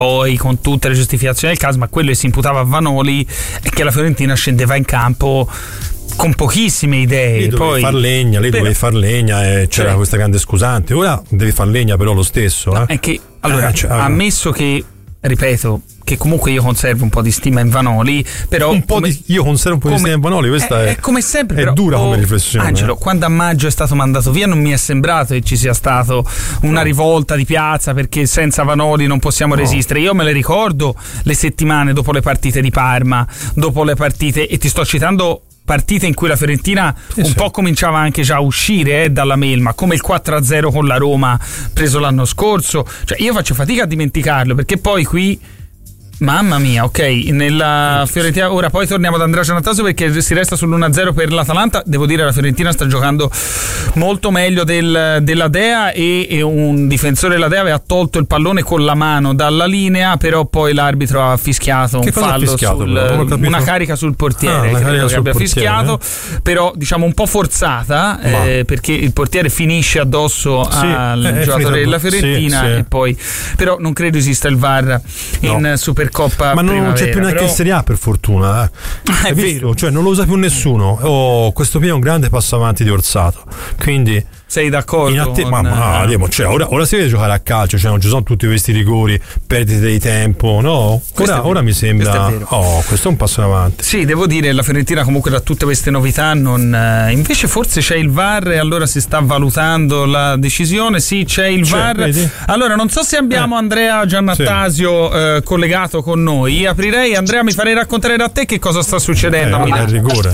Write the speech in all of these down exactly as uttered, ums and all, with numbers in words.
poi con tutte le giustificazioni del caso, ma quello che si imputava a Vanoli è che la Fiorentina scendeva in campo con pochissime idee. Lì dovevi poi far legna, lì dovevi far legna e c'era cioè, questa grande scusante. Ora devi far legna però lo stesso. No, eh? è che allora, eh, cioè, ammesso che, ripeto, che comunque io conservo un po' di stima in Vanoli, però un po' come, di, io conservo un po' come, di stima in Vanoli, questa è, è, è come sempre, è però, dura oh, come riflessione. Angelo, eh. quando a maggio è stato mandato via non mi è sembrato che ci sia stato una rivolta di piazza perché senza Vanoli non possiamo no. resistere. Io me le ricordo le settimane dopo le partite di Parma, dopo le partite, e ti sto citando partite in cui la Fiorentina sì, un sì. po' cominciava anche già a uscire eh, dalla melma, come il quattro a zero con la Roma preso l'anno scorso. Cioè io faccio fatica a dimenticarlo, perché poi qui mamma mia, ok, nella Fiorentina ora poi torniamo ad Andrea Giannattasio perché si resta sull'uno a zero per l'Atalanta. Devo dire la Fiorentina sta giocando molto meglio del, della Dea e, e un difensore della Dea aveva tolto il pallone con la mano dalla linea, però poi l'arbitro ha fischiato un che fallo fischiato, sul, una carica sul portiere, ah, credo che abbia portiere, fischiato eh? Però diciamo un po' forzata eh, perché il portiere finisce addosso sì, al eh, giocatore della Fiorentina sì, sì. e poi però non credo esista il V A R in no. Supercoppa. Ma non c'è più neanche però... in Serie A per fortuna, eh. è vero. Cioè non lo usa più nessuno. Oh, questo qui è un grande passo avanti di Orsato, quindi sei d'accordo? In atte- con... ma, ma, no, cioè, ora, ora si vede giocare a calcio, cioè non ci sono tutti questi rigori, perdite di tempo, no? Ora, ora mi sembra questo oh, questo è un passo in avanti. Sì, devo dire la Fiorentina comunque da tutte queste novità non eh, invece forse c'è il V A R e allora si sta valutando la decisione. Sì, c'è il c'è, V A R. Vedi? Allora non so se abbiamo eh. Andrea Giannattasio sì. eh, collegato con noi. Aprirei, Andrea, mi farei raccontare da te che cosa sta succedendo eh, a Milano. Il rigore.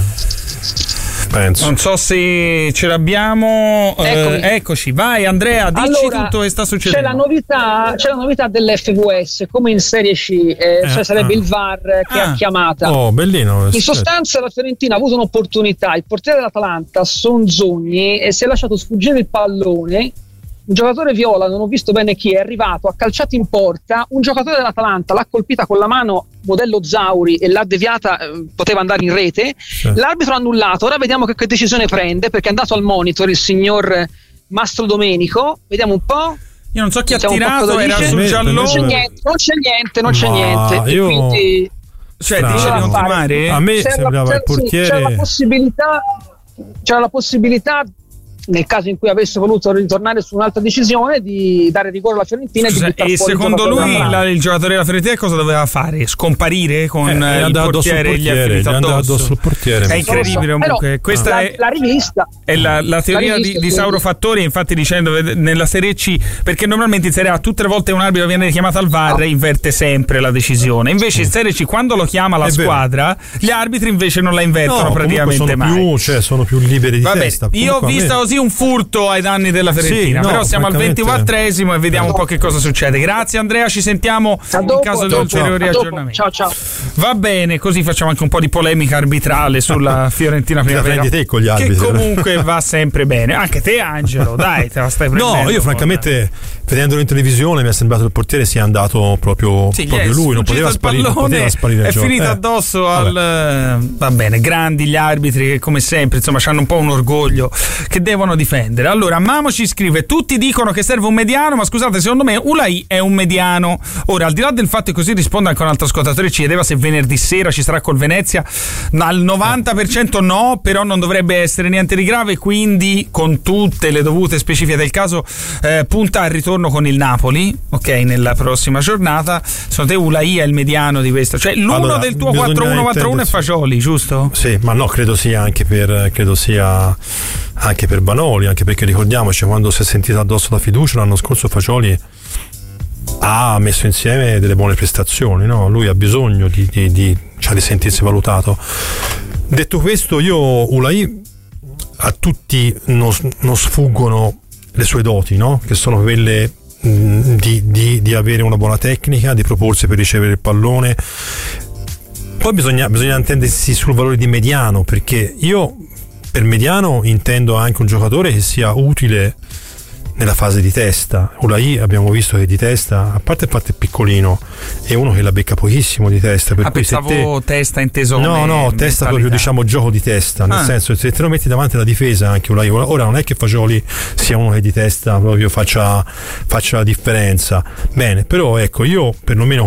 Penso. Non so se ce l'abbiamo. Eh, eccoci, vai Andrea, dici allora, tutto che sta succedendo. C'è la novità, c'è la novità dell'F V S, come in Serie C, eh, eh, cioè sarebbe ah. il V A R che ah. ha chiamata. Oh, bellino. In sostanza la Fiorentina ha avuto un'opportunità, il portiere dell'Atalanta, Sonzogni, e si è lasciato sfuggire il pallone. Un giocatore viola, non ho visto bene chi, è arrivato, ha calciato in porta, un giocatore dell'Atalanta l'ha colpita con la mano modello Zauri e l'ha deviata, eh, poteva andare in rete, sì. L'arbitro ha annullato, ora vediamo che, che decisione prende, perché è andato al monitor il signor Mastro Domenico, vediamo un po'. Io non so chi Vediamo ha tirato, era dice. sul giallone. Non c'è niente, non c'è niente, non c'è Ma niente. io... E quindi cioè dice di non firmare? A me c'era, sembrava il portiere. Sì, c'era la possibilità, c'era la possibilità nel caso in cui avesse voluto ritornare su un'altra decisione di dare rigore alla Fiorentina. Scusa, e, di e secondo lui la, il giocatore della Fiorentina cosa doveva fare? Scomparire con eh, il portiere e gli è finito addosso? addosso il portiere, è incredibile so, comunque questa la, è la rivista è la, la teoria la rivista, di, di Sauro Fattori, infatti dicendo nella Serie C, perché normalmente in Serie A tutte le volte un arbitro viene chiamato al V A R e inverte sempre la decisione, invece in Serie C quando lo chiama la è squadra vero. Gli arbitri invece non la invertono no, praticamente sono mai più, cioè, sono più liberi di Vabbè, testa. Io ho visto così un furto ai danni della Fiorentina, sì, no, però siamo al ventiquattresimo e vediamo no. un po' che cosa succede. Grazie Andrea, ci sentiamo dopo, in caso di ulteriori aggiornamenti. Ciao ciao. Va bene, così facciamo anche un po' di polemica arbitrale sulla Fiorentina Primavera, te con gli arbitri, che comunque va sempre bene. Anche te Angelo, dai, te la stai prendendo. No, io francamente vedendolo in televisione mi è sembrato che il portiere sia andato proprio, sì, proprio lui, non poteva sparire, non poteva sparire. È finito eh. addosso al Vabbè. Va bene, grandi gli arbitri che come sempre insomma hanno un po' un orgoglio che devono difendere. Allora Mamo ci scrive: tutti dicono che serve un mediano, ma scusate, secondo me Ulai è un mediano. Ora, al di là del fatto che così risponde anche un altro ascoltatore, ci chiedeva se venerdì sera ci sarà col Venezia, al novanta per cento no, però non dovrebbe essere niente di grave, quindi con tutte le dovute specifiche del caso eh, punta al ritorno con il Napoli, ok, nella prossima giornata. Secondo te Ulai è il mediano di questo? Cioè l'uno allora, del tuo quattro uno quattro uno è Fagioli, giusto? Sì, ma no, credo sia anche per credo sia anche per Vanoli, anche perché ricordiamoci quando si è sentita addosso la fiducia l'anno scorso Fagioli ha messo insieme delle buone prestazioni, no? Lui ha bisogno di, di, di, cioè di sentirsi valutato. Detto questo, io Ulai a tutti non, non sfuggono le sue doti, no? Che sono quelle mh, di, di, di avere una buona tecnica, di proporsi per ricevere il pallone. Poi bisogna, bisogna intendersi sul valore di mediano, perché io per mediano intendo anche un giocatore che sia utile nella fase di testa. Ulai abbiamo visto che di testa, a parte il fatto è piccolino, è uno che la becca pochissimo di testa, per ah, cui pensavo se te... testa inteso no come no mentalità. Testa proprio, diciamo, gioco di testa, nel ah. senso, se te lo metti davanti alla difesa anche Ulai, ora non è che Fagioli sia uno che di testa proprio faccia, faccia la differenza, bene, però ecco, io perlomeno